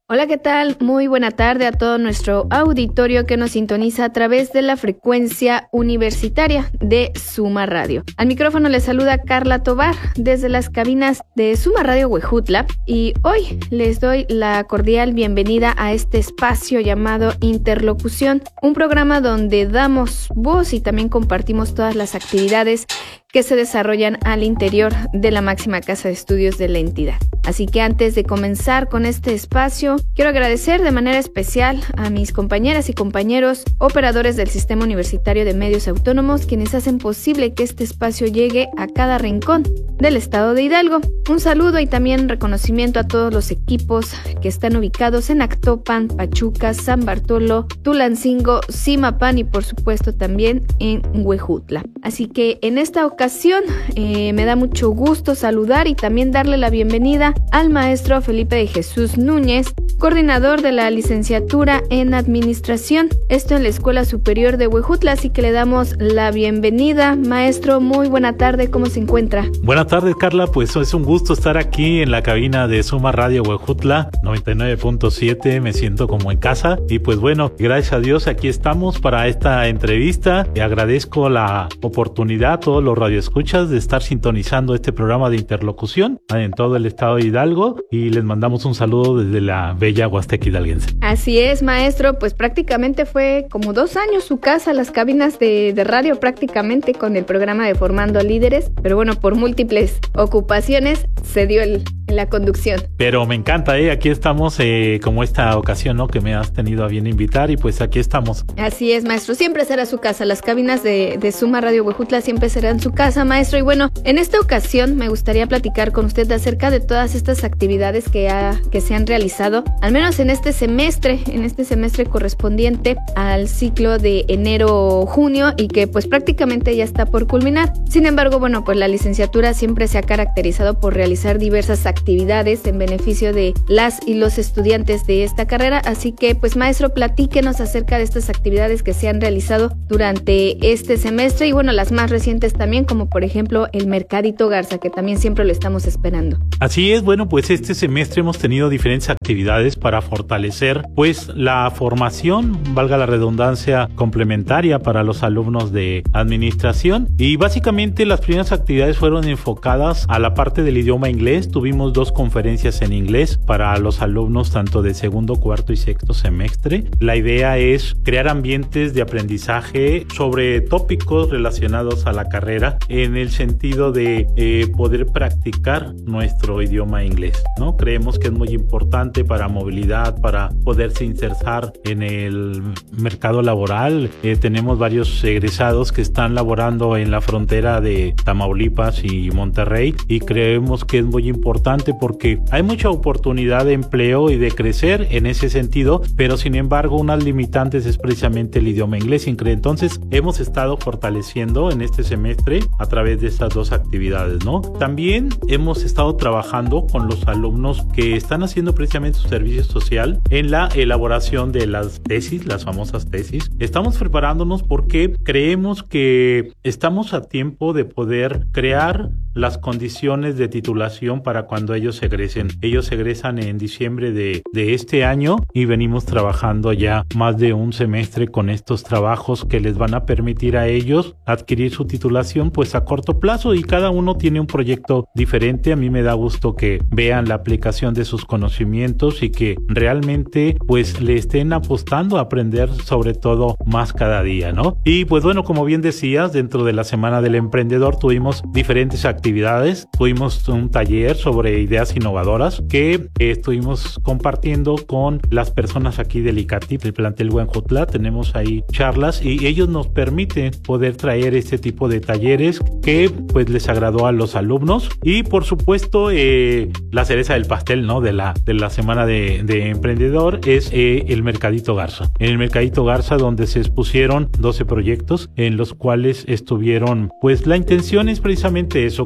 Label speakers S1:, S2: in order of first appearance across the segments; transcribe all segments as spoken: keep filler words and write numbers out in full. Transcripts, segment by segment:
S1: Hola, ¿qué tal? Muy buena tarde a todo nuestro auditorio que nos sintoniza a través de la frecuencia universitaria de Suma Radio. Al micrófono les saluda Carla Tobar desde las cabinas de Suma Radio Huejutla y hoy les doy la cordial bienvenida a este espacio llamado Interlocución, un programa donde damos voz y también compartimos todas las actividades que se desarrollan al interior de la máxima casa de estudios de la entidad. Así que antes de comenzar con este espacio, quiero agradecer de manera especial a mis compañeras y compañeros operadores del Sistema Universitario de Medios Autónomos, quienes hacen posible que este espacio llegue a cada rincón del estado de Hidalgo. Un saludo y también reconocimiento a todos los equipos que están ubicados en Actopan, Pachuca, San Bartolo, Tulancingo, Zimapán y por supuesto también en Huejutla. Así que en esta ocasión eh, me da mucho gusto saludar y también darle la bienvenida al maestro Felipe de Jesús Núñez, coordinador de la licenciatura en Administración, esto en la Escuela Superior de Huejutla, así que le damos la bienvenida. Maestro, muy buena tarde, ¿cómo se encuentra?
S2: Buenas tardes, Carla, pues es un gusto estar aquí en la cabina de Suma Radio Huejutla noventa y nueve punto siete, me siento como en casa y pues bueno, gracias a Dios aquí estamos para esta entrevista y agradezco la oportunidad a todos los radioescuchas de estar sintonizando este programa de interlocución en todo el estado de Hidalgo y les mandamos un saludo desde la bella Huasteca hidalguense.
S1: Así es, maestro, pues prácticamente fue como dos años su casa, las cabinas de, de radio prácticamente con el programa de Formando Líderes, pero bueno, por múltiples ocupaciones se dio el, la conducción.
S2: Pero me encanta, ¿eh? Aquí estamos eh, como esta ocasión, ¿no? Que me has tenido a bien invitar y pues aquí estamos.
S1: Así es, maestro, siempre será su casa, las cabinas de, de Suma Radio Huejutla siempre serán su casa, maestro, y bueno, en esta ocasión me gustaría platicar con usted acerca de todas estas actividades que, ha, que se han realizado, al menos en este semestre, en este semestre correspondiente al ciclo de enero-junio y que pues prácticamente ya está por culminar. Sin embargo, bueno, pues la licenciatura siempre se ha caracterizado por realizar diversas actividades en beneficio de las y los estudiantes de esta carrera, así que pues maestro, platíquenos acerca de estas actividades que se han realizado durante este semestre y bueno, las más recientes también, como por ejemplo el Mercadito Garza, que también siempre lo estamos esperando.
S2: Así es, bueno, pues este semestre hemos tenido diferentes actividades para fortalecer pues la formación, valga la redundancia, complementaria para los alumnos de administración y básicamente las primeras actividades fueron enfocadas a la parte del idioma inglés. Tuvimos dos conferencias en inglés para los alumnos tanto de segundo, cuarto y sexto semestre. La idea es crear ambientes de aprendizaje sobre tópicos relacionados a la carrera en el sentido de eh, poder practicar nuestro idioma inglés, ¿no? Creemos que es muy importante para movilidad, para poderse insertar en el mercado laboral. Eh, tenemos varios egresados que están laborando en la frontera de Tamaulipas y Monterrey y creemos que es muy importante porque hay mucha oportunidad de empleo y de crecer en ese sentido, pero sin embargo unas limitantes es precisamente el idioma inglés. Entonces hemos estado fortaleciendo en este semestre a través de estas dos actividades, ¿no? También hemos estado trabajando con los alumnos que están haciendo precisamente su servicio social en la elaboración de las tesis, las famosas tesis. Estamos preparándonos porque creemos que estamos a tiempo de poder crear las condiciones de titulación para cuando ellos egresen. Ellos egresan en diciembre de, de este año y venimos trabajando ya más de un semestre con estos trabajos que les van a permitir a ellos adquirir su titulación pues a corto plazo y cada uno tiene un proyecto diferente. A mí me da gusto que vean la aplicación de sus conocimientos y que realmente pues le estén apostando a aprender sobre todo más cada día, ¿no? Y pues bueno, como bien decías, dentro de la Semana del Emprendedor tuvimos diferentes actividades. Tuvimos un taller sobre ideas innovadoras que eh, estuvimos compartiendo con las personas aquí del ICATI, del plantel Huejutla. Tenemos ahí charlas y ellos nos permiten poder traer este tipo de talleres que pues les agradó a los alumnos y por supuesto eh, la cereza del pastel, ¿no? de la de la semana de, de emprendedor es eh, el Mercadito Garza. En el Mercadito Garza donde se expusieron doce proyectos en los cuales estuvieron pues la intención es precisamente eso,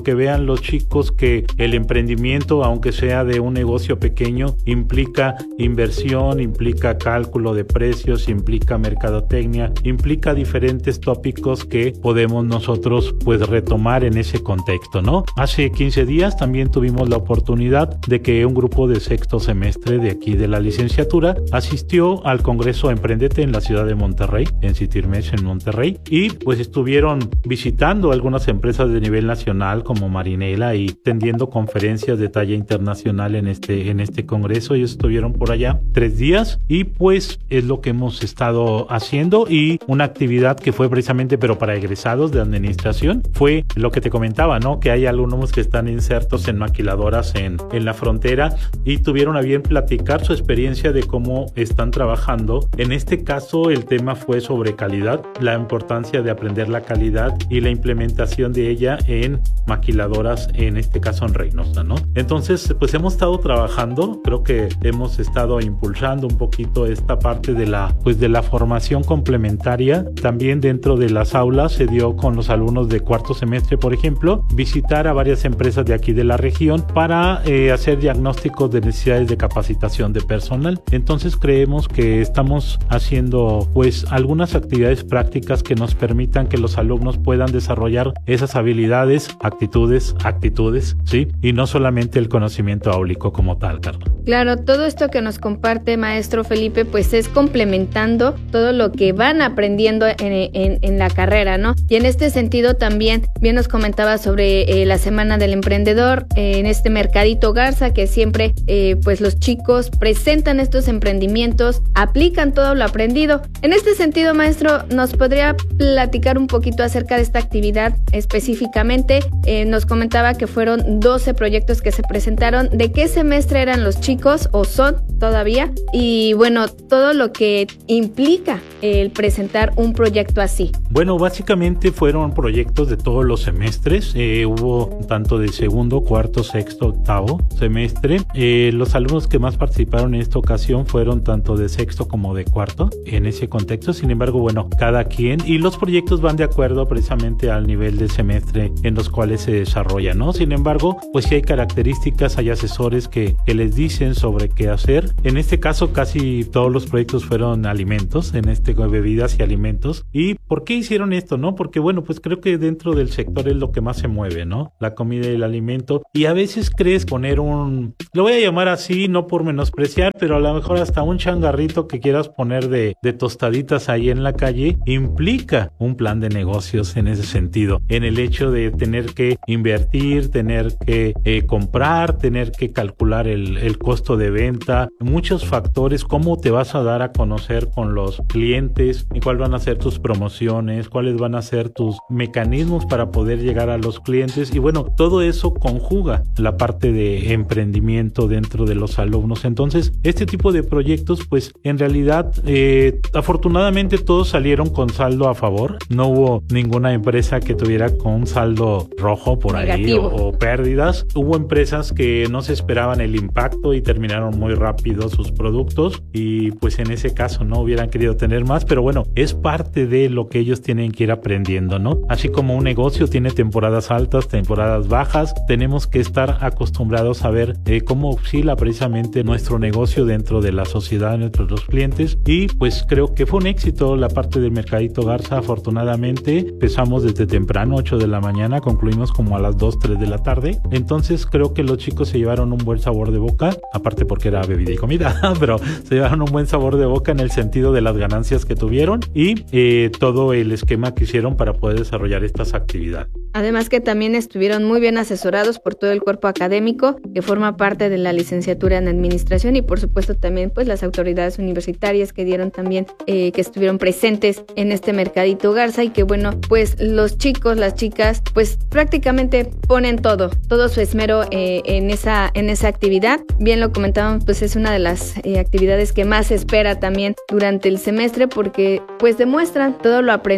S2: esto, que vean los chicos que el emprendimiento, aunque sea de un negocio pequeño, implica inversión, implica cálculo de precios, implica mercadotecnia, implica diferentes tópicos que podemos nosotros pues retomar en ese contexto, ¿no? Hace quince días también tuvimos la oportunidad de que un grupo de sexto semestre de aquí de la licenciatura asistió al Congreso Emprendete en la ciudad de Monterrey, en Citirmex en Monterrey, y pues estuvieron visitando algunas empresas de nivel nacional como Marinela y tendiendo conferencias de talla internacional en este, en este congreso. Ellos estuvieron por allá tres días y pues es lo que hemos estado haciendo, y una actividad que fue precisamente pero para egresados de administración fue lo que te comentaba, ¿no? Que hay alumnos que están insertos en maquiladoras en, en la frontera y tuvieron a bien platicar su experiencia de cómo están trabajando. En este caso el tema fue sobre calidad, la importancia de aprender la calidad y la implementación de ella en maquiladoras, en este caso en Reynosa, ¿no? Entonces pues hemos estado trabajando, creo que hemos estado impulsando un poquito esta parte de la pues de la formación complementaria. También dentro de las aulas se dio con los alumnos de cuarto semestre, por ejemplo, visitar a varias empresas de aquí de la región para eh, hacer diagnósticos de necesidades de capacitación de personal. Entonces creemos que estamos haciendo pues algunas actividades prácticas que nos permitan que los alumnos puedan desarrollar esas habilidades, actitudes, actitudes, ¿sí? Y no solamente el conocimiento áulico como tal, Carla.
S1: Claro, todo esto que nos comparte maestro Felipe pues es complementando todo lo que van aprendiendo en, en, en la carrera, ¿no? Y en este sentido también, bien nos comentaba sobre eh, la Semana del Emprendedor, eh, en este Mercadito Garza, que siempre eh, pues los chicos presentan estos emprendimientos, aplican todo lo aprendido. En este sentido, maestro, ¿nos podría platicar un poquito acerca de esta actividad específicamente? Eh, nos comentaba que fueron doce proyectos que se presentaron. ¿De qué semestre eran los chicos o son todavía? Y bueno, todo lo que implica el presentar un proyecto así.
S2: Bueno, básicamente fueron proyectos de todos los semestres. Eh, hubo tanto de segundo, cuarto, sexto, octavo semestre. Eh, los alumnos que más participaron en esta ocasión fueron tanto de sexto como de cuarto en ese contexto. Sin embargo, bueno, cada quien, y los proyectos van de acuerdo precisamente al nivel de semestre en los cuales se desarrolla, ¿no? Sin embargo, pues sí hay características, hay asesores que, que les dicen sobre qué hacer. En este caso, casi todos los proyectos fueron alimentos, en este bebidas y alimentos. ¿Y por qué hicieron esto, no? Porque bueno, pues creo que dentro del sector es lo que más se mueve, ¿no? La comida y el alimento. Y a veces crees poner un, lo voy a llamar así, no por menospreciar, pero a lo mejor hasta un changarrito que quieras poner de, de tostaditas ahí en la calle, implica un plan de negocios en ese sentido, en el hecho de tener que invertir, tener que eh, comprar, tener que calcular el, el costo de venta, muchos factores, cómo te vas a dar a conocer con los clientes y cuáles van a ser tus promociones, cuáles van a ser tus mecanismos para poder llegar a los clientes. Y bueno, todo eso conjuga la parte de emprendimiento dentro de los alumnos. Entonces, este tipo de proyectos, pues en realidad, eh, afortunadamente todos salieron con saldo a favor. No hubo ninguna empresa que tuviera con un saldo rojo por negativo ahí o, o pérdidas. Hubo empresas que no se esperaban el impacto y terminaron muy rápido sus productos, y pues en ese caso no hubieran querido tener más, pero bueno, es parte de lo que ellos tienen que ir aprendiendo, ¿no? Así como un negocio tiene temporadas altas, temporadas bajas, tenemos que estar acostumbrados a ver eh, cómo oscila precisamente nuestro negocio dentro de la sociedad, nuestros los clientes. Y pues creo que fue un éxito la parte del Mercadito Garza. Afortunadamente empezamos desde temprano, ocho de la mañana, concluimos como a las dos, tres de la tarde. Entonces creo que los chicos se llevaron un buen sabor de boca, aparte porque era bebida y comida, pero se llevaron un buen sabor de boca en el sentido de las ganancias que tuvieron y eh, todo el esquema que hicieron para poder desarrollar estas actividades.
S1: Además que también estuvieron muy bien asesorados por todo el cuerpo académico que forma parte de la licenciatura en administración, y por supuesto también pues las autoridades universitarias que dieron también, eh, que estuvieron presentes en este Mercadito Garza, y que bueno, pues los chicos, las chicas pues prácticamente ponen todo, todo su esmero eh, en esa en esa actividad. Bien lo comentábamos, pues es una de las eh, actividades que más se espera también durante el semestre, porque pues demuestran todo lo aprendido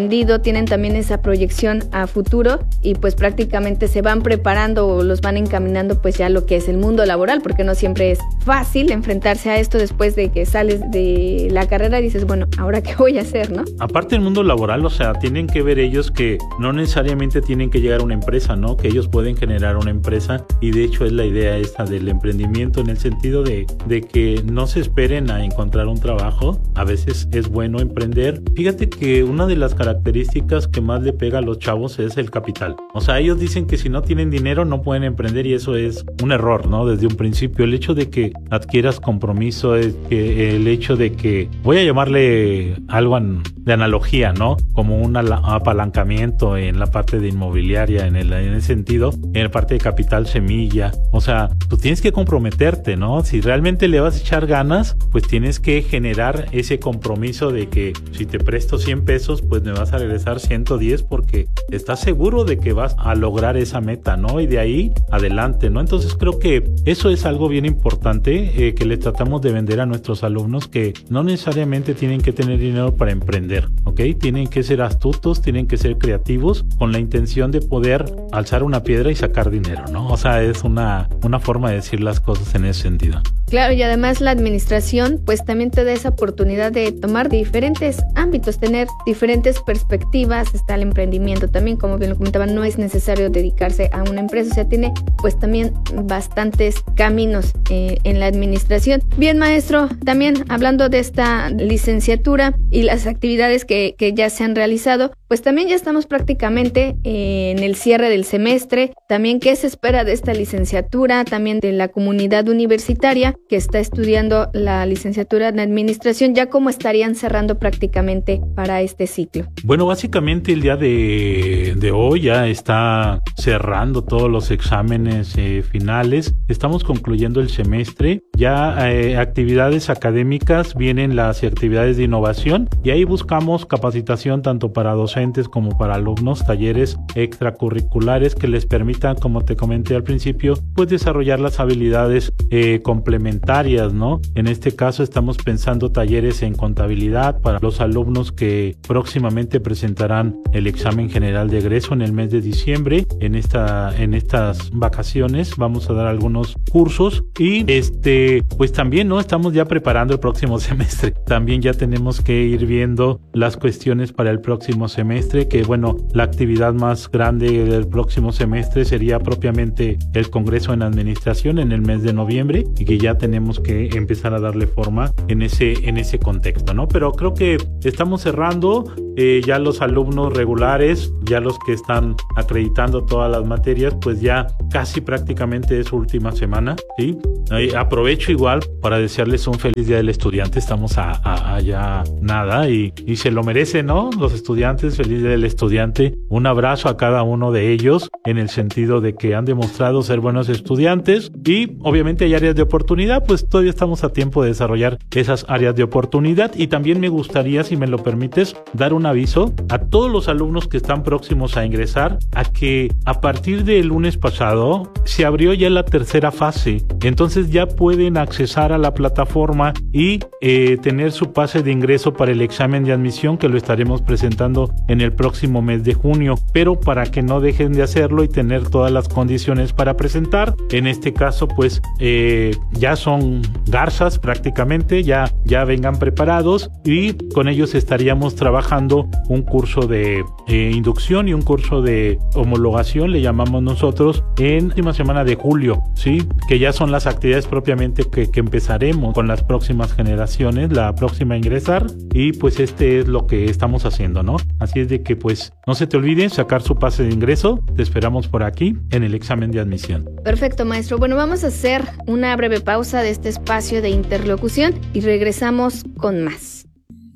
S1: emprendido, tienen también esa proyección a futuro y pues prácticamente se van preparando o los van encaminando pues ya lo que es el mundo laboral, porque no siempre es fácil enfrentarse a esto después de que sales de la carrera y dices, bueno, ¿ahora qué voy a hacer, no?
S2: Aparte del mundo laboral, o sea, tienen que ver ellos que no necesariamente tienen que llegar a una empresa, ¿no? Que ellos pueden generar una empresa y de hecho es la idea esta del emprendimiento en el sentido de, de que no se esperen a encontrar un trabajo. A veces es bueno emprender. Fíjate que una de las características que más le pega a los chavos es el capital. O sea, ellos dicen que si no tienen dinero no pueden emprender y eso es un error, ¿no? Desde un principio. El hecho de que adquieras compromiso, es que el hecho de que, voy a llamarle algo an, de analogía, ¿no? Como un apalancamiento en la parte de inmobiliaria, en el, en el sentido, en la parte de capital semilla. O sea, tú tienes que comprometerte, ¿no? Si realmente le vas a echar ganas, pues tienes que generar ese compromiso de que si te presto cien pesos, pues me vas a regresar ciento diez porque estás seguro de que vas a lograr esa meta, ¿no? Y de ahí adelante, ¿no? Entonces creo que eso es algo bien importante eh, que le tratamos de vender a nuestros alumnos, que no necesariamente tienen que tener dinero para emprender, ¿ok? Tienen que ser astutos, tienen que ser creativos con la intención de poder alzar una piedra y sacar dinero, ¿no? O sea, es una, una forma de decir las cosas en ese sentido.
S1: Claro, y además la administración pues también te da esa oportunidad de tomar diferentes ámbitos, tener diferentes perspectivas. Está el emprendimiento también, como bien lo comentaban, no es necesario dedicarse a una empresa, o sea, tiene pues también bastantes caminos eh, en la administración. Bien, maestro, también hablando de esta licenciatura y las actividades que, que ya se han realizado, pues también ya estamos prácticamente eh, en el cierre del semestre. También, ¿qué se espera de esta licenciatura? También de la comunidad universitaria que está estudiando la licenciatura en administración, ya cómo estarían cerrando prácticamente para este ciclo.
S2: Bueno, básicamente el día de, de hoy ya está cerrando todos los exámenes eh, finales. Estamos concluyendo el semestre. Ya eh, actividades académicas, vienen las actividades de innovación y ahí buscamos capacitación tanto para docentes como para alumnos, talleres extracurriculares que les permitan, como te comenté al principio, pues desarrollar las habilidades eh, complementarias, ¿no? En este caso estamos pensando talleres en contabilidad para los alumnos que próximamente presentarán el examen general de egreso en el mes de diciembre. En esta, en estas vacaciones vamos a dar algunos cursos y este, pues también, ¿no? Estamos ya preparando el próximo semestre. También ya tenemos que ir viendo las cuestiones para el próximo semestre, que bueno, la actividad más grande del próximo semestre sería propiamente el Congreso en Administración en el mes de noviembre y que ya tenemos que empezar a darle forma en ese, en ese contexto, ¿no? Pero creo que estamos cerrando eh, ya los alumnos regulares, ya los que están acreditando todas las materias, pues ya casi prácticamente es su última semana, ¿sí? Eh, aprovecho igual para desearles un feliz día del estudiante. Estamos a, a, a ya nada y, y se lo merecen, ¿no? Los estudiantes, feliz día del estudiante. Un abrazo a cada uno de ellos en el sentido de que han demostrado ser buenos estudiantes y obviamente hay áreas de oportunidad, pues todavía estamos a tiempo de desarrollar esas áreas de oportunidad. Y también me gustaría, si me lo permites, dar un aviso a todos los alumnos que están próximos a ingresar a que a partir del lunes pasado se abrió ya la tercera fase, entonces ya pueden accesar a la plataforma y eh, tener su pase de ingreso para el examen de admisión, que lo estaremos presentando en el próximo mes de junio, pero para que no dejen de hacerlo y tener todas las condiciones para presentar, en este caso pues eh, ya son garzas prácticamente, ya, ya vengan preparados y con ellos estaríamos trabajando un curso de eh, inducción y un curso de homologación, le llamamos nosotros, en la última semana de julio, ¿sí? Que ya son las actividades propiamente que, que empezaremos con las próximas generaciones, la próxima a ingresar, y pues este es lo que estamos haciendo, ¿no? Así es de que pues no se te olviden sacar su pase de ingreso, te esperamos por aquí en el examen de admisión.
S1: Perfecto, maestro. Bueno, vamos a hacer una breve pausa de este espacio de interlocución y regresamos con más.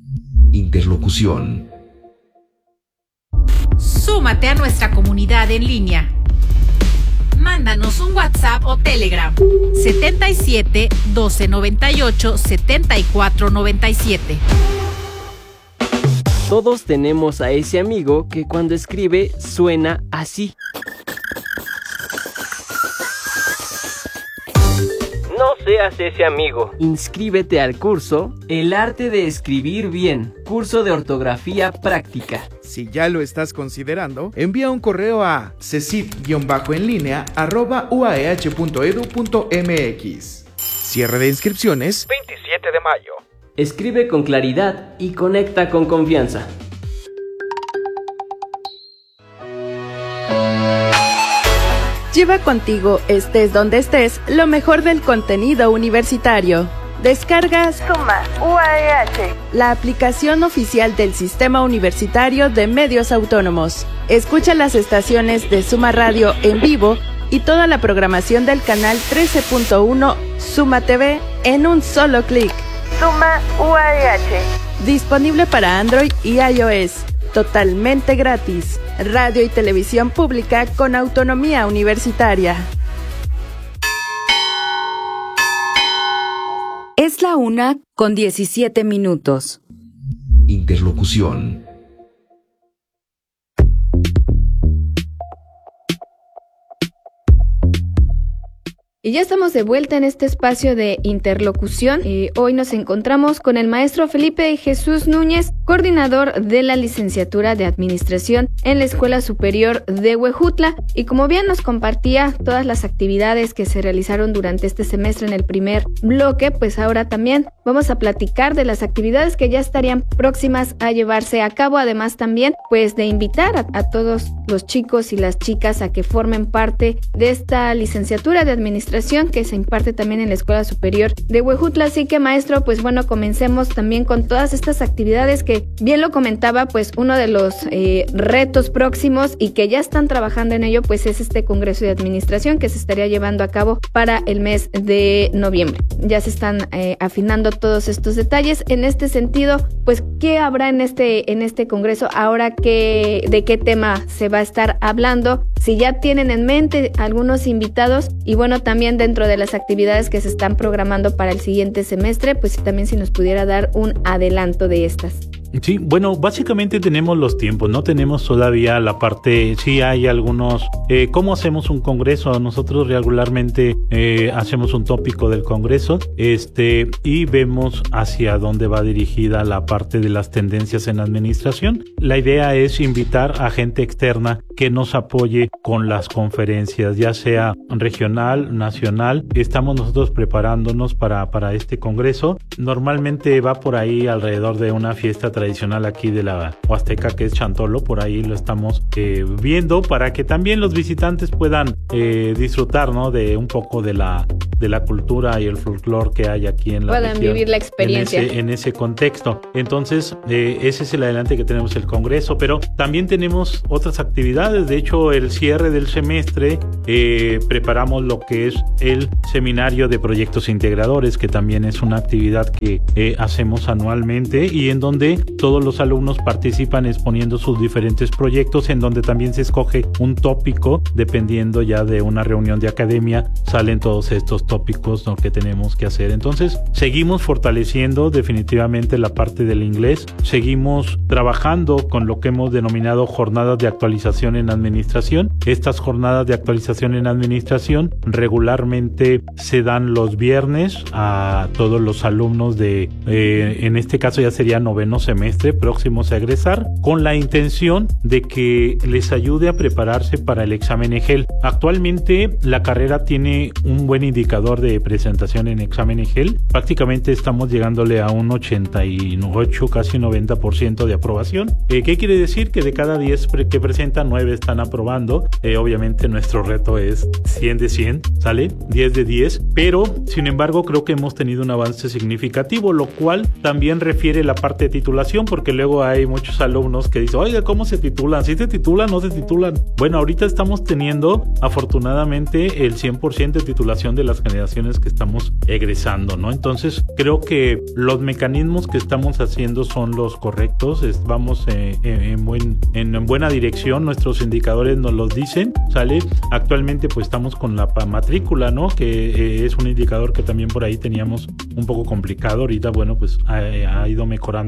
S3: Interlocución.
S4: Súmate a nuestra comunidad en línea. Mándanos un WhatsApp o Telegram setenta y siete, doce noventa y ocho, setenta y cuatro noventa y siete.
S5: Todos tenemos a ese amigo que cuando escribe suena así.
S6: No sé
S5: seas ese amigo. Inscríbete al curso El arte de escribir bien, curso de ortografía práctica.
S3: Si ya lo estás considerando, envía un correo a cecip-enlínea arroba uaeh punto edu punto mx. Cierre de inscripciones veintisiete de mayo.
S5: Escribe con claridad y conecta con confianza.
S6: Lleva contigo, estés donde estés, lo mejor del contenido universitario. Descargas Suma U A E H, la aplicación oficial del Sistema Universitario de Medios Autónomos. Escucha las estaciones de Suma Radio en vivo y toda la programación del canal trece punto uno Suma T V en un solo clic. Suma U A E H. Disponible para Android y iOS. Totalmente gratis. Radio y televisión pública con autonomía universitaria.
S7: Es la una con diecisiete minutos.
S8: Interlocución.
S1: Y ya estamos de vuelta en este espacio de interlocución. Eh, hoy nos encontramos con el maestro Felipe Jesús Núñez, coordinador de la licenciatura de Administración en la Escuela Superior de Huejutla. Y como bien nos compartía todas las actividades que se realizaron durante este semestre en el primer bloque, pues ahora también vamos a platicar de las actividades que ya estarían próximas a llevarse a cabo. Además también pues de invitar a, a todos los chicos y las chicas a que formen parte de esta licenciatura de Administración que se imparte también en la Escuela Superior de Huejutla. Así que, maestro, pues bueno, comencemos también con todas estas actividades que bien lo comentaba, pues uno de los eh, retos próximos y que ya están trabajando en ello, pues es este Congreso de Administración que se estaría llevando a cabo para el mes de noviembre. Ya se están eh, afinando todos estos detalles. En este sentido, pues, ¿qué habrá en este, en este Congreso? Ahora, ¿qué, de qué tema se va a estar hablando? Si ya tienen en mente algunos invitados y bueno, también dentro de las actividades que se están programando para el siguiente semestre, pues también si nos pudiera dar un adelanto de estas.
S2: Sí, bueno, básicamente tenemos los tiempos, no tenemos todavía la parte, sí hay algunos, eh, ¿cómo hacemos un congreso? Nosotros regularmente eh, hacemos un tópico del congreso este y vemos hacia dónde va dirigida la parte de las tendencias en administración. La idea es invitar a gente externa que nos apoye con las conferencias, ya sea regional, nacional. Estamos nosotros preparándonos para, para este congreso. Normalmente va por ahí alrededor de una fiesta tradicional aquí de la Huasteca, que es Chantolo. Por ahí lo estamos eh, viendo para que también los visitantes puedan eh, disfrutar, ¿no?, de un poco de la de la cultura y el folclore que hay aquí en la
S1: puedan
S2: región,
S1: vivir la experiencia
S2: en ese, en ese contexto. Entonces eh, ese es el adelante que tenemos el congreso, pero también tenemos otras actividades. De hecho, el cierre del semestre eh, preparamos lo que es el seminario de proyectos integradores, que también es una actividad que eh, hacemos anualmente y en donde todos los alumnos participan exponiendo sus diferentes proyectos, en donde también se escoge un tópico dependiendo ya de una reunión de academia. Salen todos estos tópicos, ¿no?, que tenemos que hacer. Entonces seguimos fortaleciendo definitivamente la parte del inglés, seguimos trabajando con lo que hemos denominado jornadas de actualización en administración. Estas jornadas de actualización en administración regularmente se dan los viernes a todos los alumnos de, eh, en este caso ya sería noveno semestre, próximos a egresar, con la intención de que les ayude a prepararse para el examen E G E L. Actualmente la carrera tiene un buen indicador de presentación en examen E G E L. Prácticamente estamos llegándole a un ochenta y ocho, casi noventa por ciento de aprobación. Eh, ¿Qué quiere decir? Que de cada diez pre- que presentan, nueve están aprobando. Eh, obviamente nuestro reto es cien de cien, ¿sale? diez de diez, pero sin embargo creo que hemos tenido un avance significativo, lo cual también refiere la parte de titulación, porque luego hay muchos alumnos que dicen, oiga, ¿cómo se titulan? ¿Sí se titulan? ¿No se titulan? Bueno, ahorita estamos teniendo afortunadamente el cien por ciento de titulación de las generaciones que estamos egresando, ¿no? Entonces creo que los mecanismos que estamos haciendo son los correctos, es, vamos eh, en, buen, en, en buena dirección, nuestros indicadores nos los dicen, ¿sale? Actualmente pues estamos con la matrícula, ¿no?, que eh, es un indicador que también por ahí teníamos un poco complicado. Ahorita, bueno, pues ha, ha ido mejorando un poquito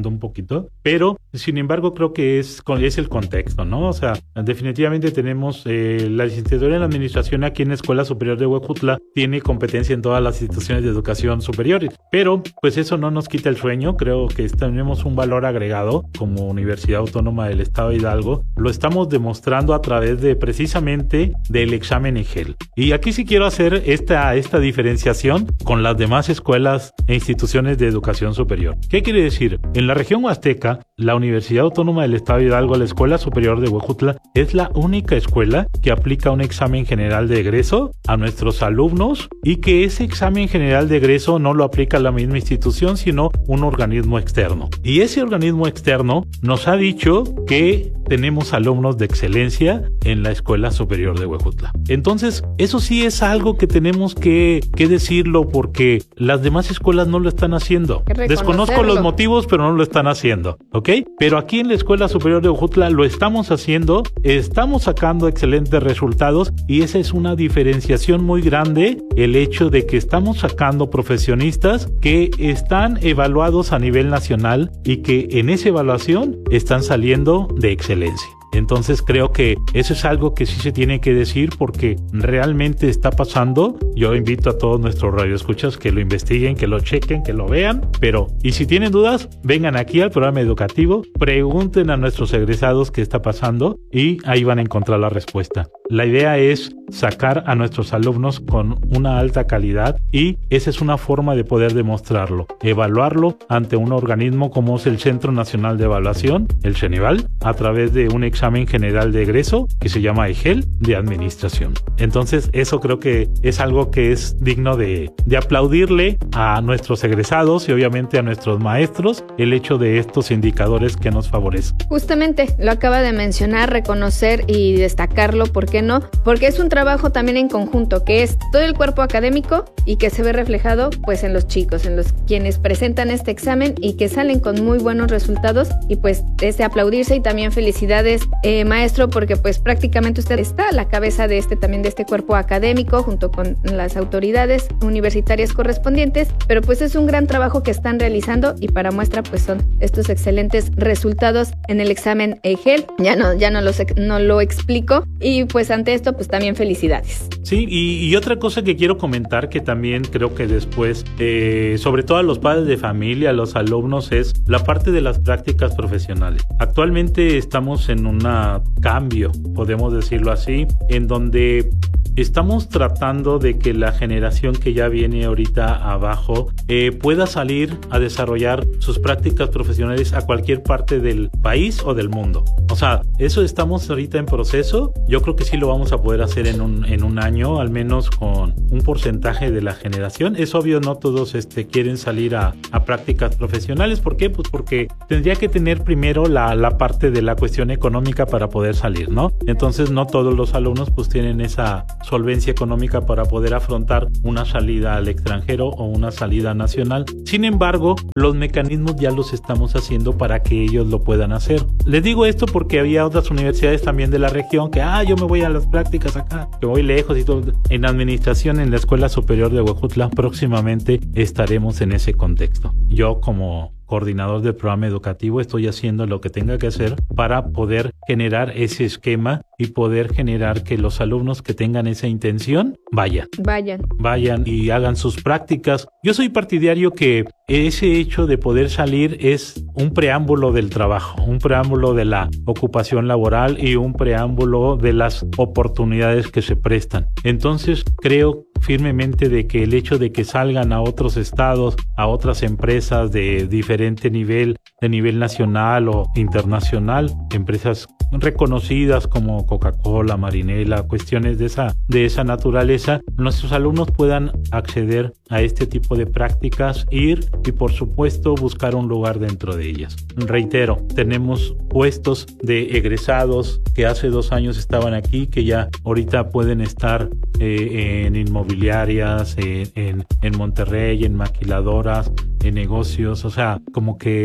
S2: cierto, pero sin embargo creo que es, es el contexto, ¿no? O sea, definitivamente tenemos eh, la licenciatura en administración aquí en la Escuela Superior de Huejutla tiene competencia en todas las instituciones de educación superiores, pero pues eso no nos quita el sueño. Creo que tenemos un valor agregado como Universidad Autónoma del Estado de Hidalgo, lo estamos demostrando a través de precisamente del examen EGEL. Y aquí sí quiero hacer esta, esta diferenciación con las demás escuelas e instituciones de educación superior. ¿Qué quiere decir? En la región huasteca, la Universidad Autónoma del Estado de Hidalgo, la Escuela Superior de Huejutla, es la única escuela que aplica un examen general de egreso a nuestros alumnos y que ese examen general de egreso no lo aplica la misma institución, sino un organismo externo. Y ese organismo externo nos ha dicho que tenemos alumnos de excelencia en la Escuela Superior de Huejutla. Entonces, eso sí es algo que tenemos que, que decirlo porque las demás escuelas no lo están haciendo. Desconozco los motivos, pero no lo están haciendo, ¿ok? Pero aquí en la Escuela Superior de Huejutla lo estamos haciendo, estamos sacando excelentes resultados y esa es una diferenciación muy grande, el hecho de que estamos sacando profesionistas que están evaluados a nivel nacional y que en esa evaluación están saliendo de excelencia. Entonces creo que eso es algo que sí se tiene que decir porque realmente está pasando. Yo invito a todos nuestros radioescuchas que lo investiguen, que lo chequen, que lo vean, pero y si tienen dudas, vengan aquí al programa educativo, pregunten a nuestros egresados qué está pasando y ahí van a encontrar la respuesta. La idea es sacar a nuestros alumnos con una alta calidad y esa es una forma de poder demostrarlo, evaluarlo ante un organismo como es el Centro Nacional de Evaluación, el CENEVAL, a través de un examen general de egreso que se llama EGEL de administración. Entonces eso creo que es algo que es digno de, de aplaudirle a nuestros egresados y obviamente a nuestros maestros el hecho de estos indicadores que nos favorecen.
S1: Justamente lo acaba de mencionar, reconocer y destacarlo, ¿por qué no? Porque es un trabajo también en conjunto, que es todo el cuerpo académico y que se ve reflejado pues en los chicos, en los quienes presentan este examen y que salen con muy buenos resultados y pues es de aplaudirse y también felicidades eh, maestro, porque pues prácticamente usted está a la cabeza de este también de este cuerpo académico junto con las autoridades universitarias correspondientes, pero pues es un gran trabajo que están realizando y para muestra pues son estos excelentes resultados en el examen EGEL. Ya no, ya no lo, no lo explico y pues ante esto pues también felicidades.
S2: Sí, y, y otra cosa que quiero comentar que también creo que después, eh, sobre todo a los padres de familia, a los alumnos, es la parte de las prácticas profesionales. Actualmente estamos en un cambio, podemos decirlo así, en donde estamos tratando de que la generación que ya viene ahorita abajo eh, pueda salir a desarrollar sus prácticas profesionales a cualquier parte del país o del mundo. O sea, eso estamos ahorita en proceso. Yo creo que sí lo vamos a poder hacer en un, en un año, al menos con un porcentaje de la generación. Es obvio, no todos este, quieren salir a, a prácticas profesionales. ¿Por qué? Pues porque tendría que tener primero la, la parte de la cuestión económica para poder salir, ¿no? Entonces no todos los alumnos pues tienen esa solvencia económica para poder afrontar una salida al extranjero o una salida nacional. Sin embargo, los mecanismos ya los estamos haciendo para que ellos lo puedan hacer. Les digo esto porque había otras universidades también de la región que, ah, yo me voy a las prácticas acá, que voy lejos y todo. En administración, en la Escuela Superior de Huejutla, próximamente estaremos en ese contexto. Yo como coordinador del programa educativo estoy haciendo lo que tenga que hacer para poder generar ese esquema y poder generar que los alumnos que tengan esa intención vayan.
S1: Vayan.
S2: Vayan y hagan sus prácticas. Yo soy partidario que ese hecho de poder salir es un preámbulo del trabajo, un preámbulo de la ocupación laboral y un preámbulo de las oportunidades que se prestan. Entonces creo firmemente de que el hecho de que salgan a otros estados, a otras empresas de diferente nivel, de nivel nacional o internacional, empresas reconocidas como Coca-Cola, Marinela, cuestiones de esa, de esa naturaleza, nuestros alumnos puedan acceder a este tipo de prácticas, ir y por supuesto buscar un lugar dentro de ellas. Reitero, tenemos puestos de egresados que hace dos años estaban aquí, que ya ahorita pueden estar eh, en inmobiliarias, eh, en, en Monterrey, en maquiladoras, en negocios, o sea, como que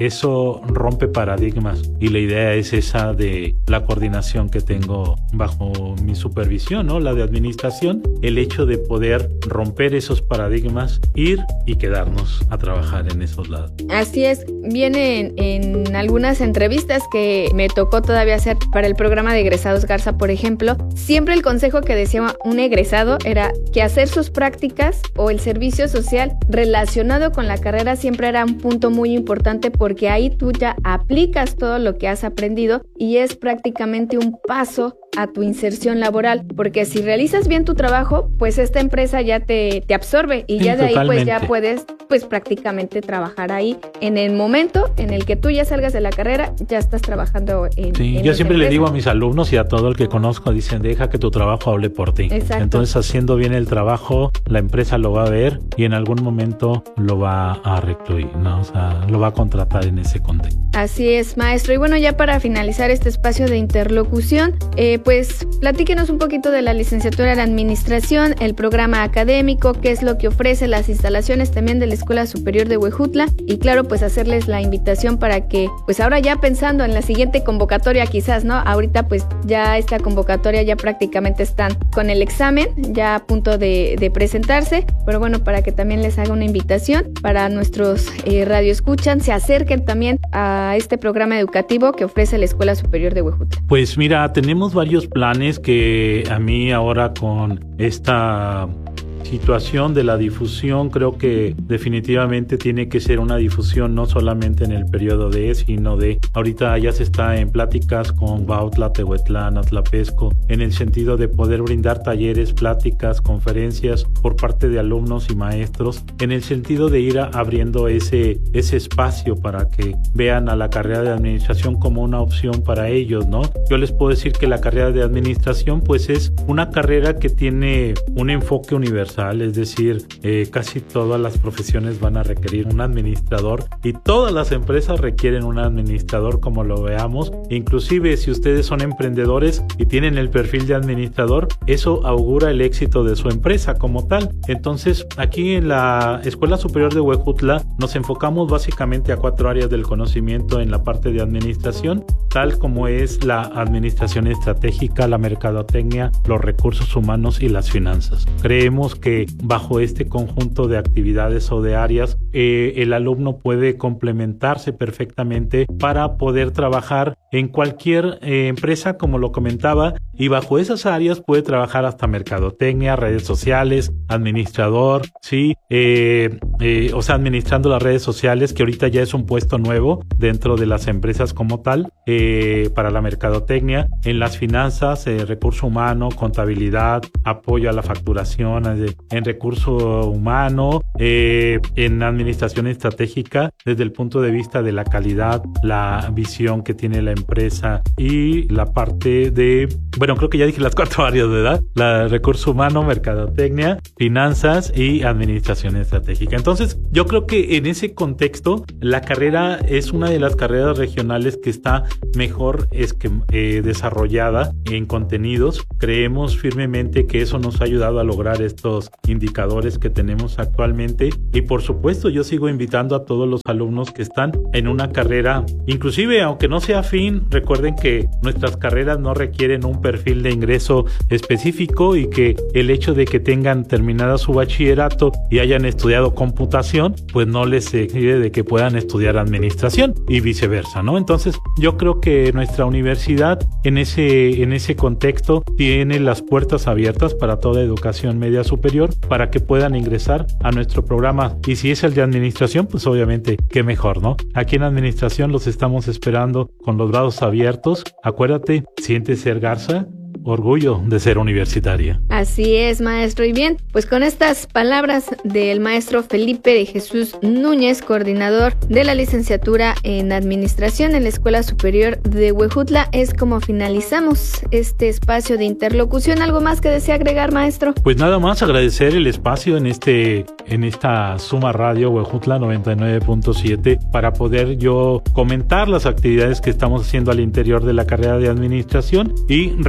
S2: eso rompe paradigmas y la idea es esa de la coordinación que tengo bajo mi supervisión, ¿no? La de administración, el hecho de poder romper esos paradigmas, ir y quedarnos a trabajar en esos lados.
S1: Así es, viene en, en algunas entrevistas que me tocó todavía hacer para el programa de egresados Garza, por ejemplo, siempre el consejo que decía un egresado era que hacer sus prácticas o el servicio social relacionado con la carrera siempre era un punto muy importante, porque ahí tú ya aplicas todo lo que has aprendido y es prácticamente un paso a tu inserción laboral, porque si realizas bien tu trabajo, pues esta empresa ya te, te absorbe y
S2: sí,
S1: ya de ahí
S2: totalmente.
S1: pues ya puedes pues prácticamente trabajar ahí. En el momento en el que tú ya salgas de la carrera, ya estás trabajando en
S2: Sí,
S1: en
S2: yo
S1: esa
S2: siempre
S1: empresa.
S2: le digo a mis alumnos y a todo el que conozco, dicen, deja que tu trabajo hable por ti.
S1: Exacto.
S2: Entonces, haciendo bien el trabajo, la empresa lo va a ver y en algún momento lo va a recluir, ¿no? O sea, lo va a contratar en ese contexto.
S1: Así es, maestro. Y bueno, ya para finalizar este espacio de interlocución, eh, pues platíquenos un poquito de la licenciatura en Administración, el programa académico, qué es lo que ofrece, las instalaciones también de la Escuela Superior de Huejutla y claro, pues hacerles la invitación para que, pues ahora ya pensando en la siguiente convocatoria quizás, ¿no? Ahorita pues ya esta convocatoria ya prácticamente están con el examen, ya a punto de, de presentarse, pero bueno, para que también les haga una invitación para nuestros eh, radioescuchan, se acerquen también a este programa educativo que ofrece la Escuela Superior de Huejutla.
S2: Pues mira, tenemos varios planes que a mí ahora con esta situación de la difusión creo que definitivamente tiene que ser una difusión no solamente en el periodo de, sino de ahorita ya se está en pláticas con Bautla, Tehuetlán, Atlapesco, en el sentido de poder brindar talleres, pláticas, conferencias por parte de alumnos y maestros, en el sentido de ir abriendo ese, ese espacio para que vean a la carrera de administración como una opción para ellos, ¿no? Yo les puedo decir que la carrera de administración pues es una carrera que tiene un enfoque universal, es decir, eh, casi todas las profesiones van a requerir un administrador y todas las empresas requieren un administrador, como lo veamos. Inclusive si ustedes son emprendedores y tienen el perfil de administrador, eso augura el éxito de su empresa como tal. Entonces, aquí en la Escuela Superior de Huejutla nos enfocamos básicamente a cuatro áreas del conocimiento en la parte de administración, tal como es la administración estratégica, la mercadotecnia, los recursos humanos y las finanzas. Creemos que bajo este conjunto de actividades o de áreas, eh, el alumno puede complementarse perfectamente para poder trabajar en cualquier eh, empresa, como lo comentaba, y bajo esas áreas puede trabajar hasta mercadotecnia, redes sociales, administrador, sí, eh, eh, o sea, administrando las redes sociales, que ahorita ya es un puesto nuevo dentro de las empresas como tal, eh, para la mercadotecnia, en las finanzas, eh, recurso humano, contabilidad, apoyo a la facturación, eh, en recurso humano, eh, en administración estratégica, desde el punto de vista de la calidad, la visión que tiene la empresa y la parte de, bueno, creo que ya dije las cuatro áreas, ¿verdad? La recurso humano, mercadotecnia, finanzas y administración estratégica. Entonces, yo creo que en ese contexto, la carrera es una de las carreras regionales que está mejor es que, eh, desarrollada en contenidos. Creemos firmemente que eso nos ha ayudado a lograr estos indicadores que tenemos actualmente y por supuesto yo sigo invitando a todos los alumnos que están en una carrera, inclusive aunque no sea afín, recuerden que nuestras carreras no requieren un perfil de ingreso específico y que el hecho de que tengan terminada su bachillerato y hayan estudiado computación, pues no les exige de que puedan estudiar administración y viceversa, ¿no? Entonces yo creo que nuestra universidad en ese, en ese contexto tiene las puertas abiertas para toda educación media superior para que puedan ingresar a nuestro programa y si es el de administración, pues obviamente qué mejor, ¿no? Aquí en administración los estamos esperando con los brazos abiertos. Acuérdate, siente ser Garza, orgullo de ser universitaria.
S1: Así es, maestro. Y bien, pues con estas palabras del maestro Felipe de Jesús Núñez, coordinador de la licenciatura en Administración en la Escuela Superior de Huejutla, es como finalizamos este espacio de interlocución. ¿Algo más que desea agregar, maestro?
S2: Pues nada más agradecer el espacio en este en esta Suma Radio Huejutla noventa y nueve punto siete para poder yo comentar las actividades que estamos haciendo al interior de la carrera de administración y reiterar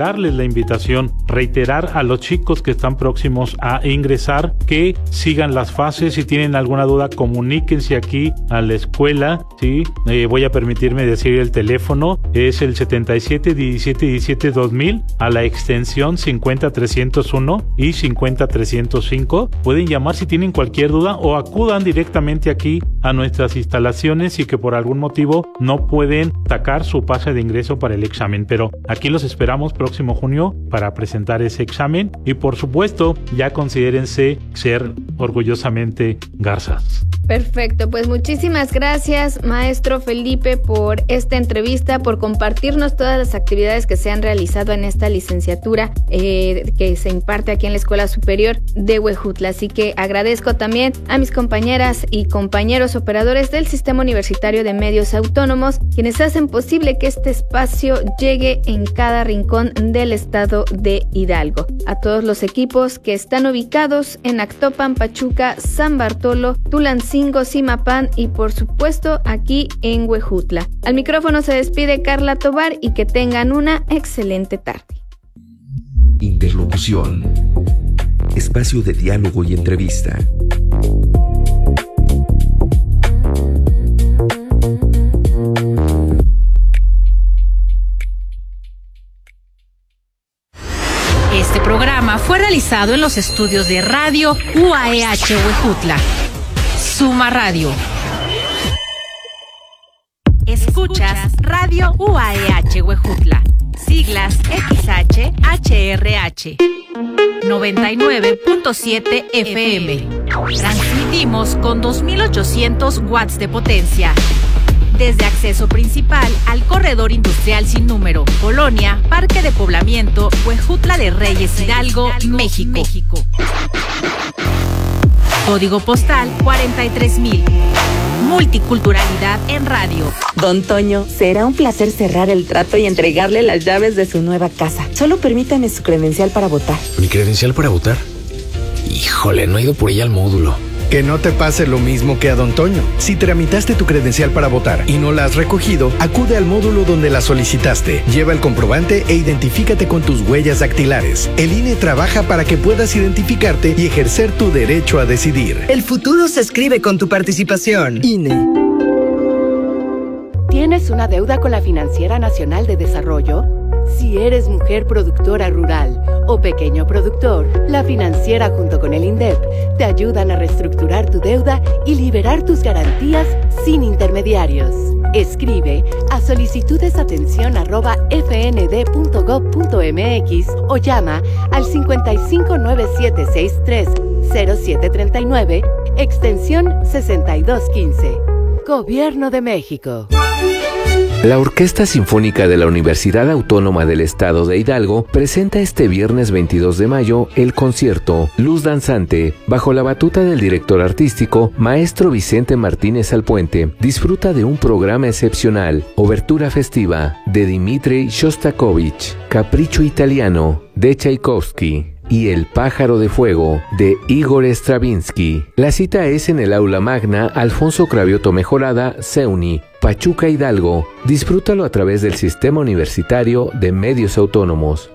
S2: darles la invitación, reiterar a los chicos que están próximos a ingresar que sigan las fases. Si tienen alguna duda, comuníquense aquí a la escuela, ¿sí? Eh, voy a permitirme decir el teléfono, es el setenta y siete diecisiete diecisiete dos mil a la extensión cincuenta trescientos uno y cincuenta trescientos cinco. Pueden llamar si tienen cualquier duda o acudan directamente aquí a nuestras instalaciones y que por algún motivo no pueden sacar su pase de ingreso para el examen, pero aquí los esperamos próximo junio para presentar ese examen y por supuesto ya considérense ser orgullosamente garzas.
S1: Perfecto, pues muchísimas gracias, maestro Felipe, por esta entrevista, por compartirnos todas las actividades que se han realizado en esta licenciatura eh, que se imparte aquí en la Escuela Superior de Huejutla. Así que agradezco también a mis compañeras y compañeros operadores del Sistema Universitario de Medios Autónomos, quienes hacen posible que este espacio llegue en cada rincón del estado de Hidalgo. A todos los equipos que están ubicados en Actopan, Pachuca, San Bartolo, Tulancingo, Zimapán y por supuesto aquí en Huejutla. Al micrófono se despide Carla Tovar y que tengan una excelente tarde.
S8: Interlocución. Espacio de diálogo y entrevista.
S4: Este programa fue realizado en los estudios de Radio U A E H Huejutla. Suma Radio. Escuchas Radio U A E H Huejutla. Siglas X H H R H. noventa y nueve punto siete F M. Transmitimos con dos mil ochocientos watts de potencia. Desde acceso principal al corredor industrial sin número, Colonia, Parque de Poblamiento, Huejutla de Reyes, Hidalgo, México. México. Código postal cuarenta y tres mil. Multiculturalidad en radio.
S9: Don Toño, será un placer cerrar el trato y entregarle las llaves de su nueva casa. Solo permítame su credencial para votar.
S10: ¿Mi credencial para votar? Híjole, no he ido por ella al módulo.
S11: Que no te pase lo mismo que a Don Toño. Si tramitaste tu credencial para votar y no la has recogido, acude al módulo donde la solicitaste. Lleva el comprobante e identifícate con tus huellas dactilares. El I N E trabaja para que puedas identificarte y ejercer tu derecho a decidir.
S12: El futuro se escribe con tu participación. I N E.
S6: ¿Tienes una deuda con la Financiera Nacional de Desarrollo? Si eres mujer productora rural o pequeño productor, la financiera junto con el INDEP te ayudan a reestructurar tu deuda y liberar tus garantías sin intermediarios. Escribe a solicitudesatención arroba fnd.gov.mx o llama al cincuenta y cinco nueve siete sesenta y tres cero siete treinta y nueve, extensión sesenta y dos quince. Gobierno de México.
S8: La Orquesta Sinfónica de la Universidad Autónoma del Estado de Hidalgo presenta este viernes veintidós de mayo el concierto Luz Danzante, bajo la batuta del director artístico, maestro Vicente Martínez Alpuente. Disfruta de un programa excepcional, obertura festiva de Dmitri Shostakovich, Capricho Italiano de Tchaikovsky y El Pájaro de Fuego de Igor Stravinsky. La cita es en el Aula Magna Alfonso Cravioto Mejorada, CEUNY, Pachuca, Hidalgo. Disfrútalo a través del Sistema Universitario de Medios Autónomos.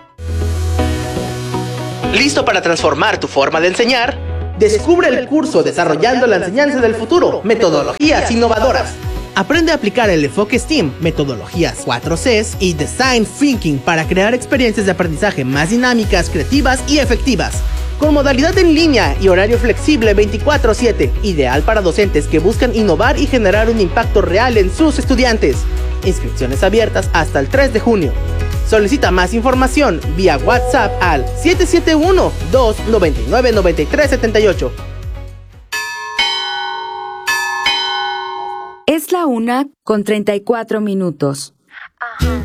S13: ¿Listo para transformar tu forma de enseñar? Descubre el curso Desarrollando la Enseñanza del Futuro, Metodologías Innovadoras. Aprende a aplicar el enfoque STEAM, metodologías cuatro Cs y Design Thinking para crear experiencias de aprendizaje más dinámicas, creativas y efectivas. Con modalidad en línea y horario flexible veinticuatro siete, ideal para docentes que buscan innovar y generar un impacto real en sus estudiantes. Inscripciones abiertas hasta el tres de junio. Solicita más información vía WhatsApp al siete siete uno, dos nueve nueve, nueve tres siete ocho.
S7: Es la una con treinta y cuatro minutos.
S14: Ajá.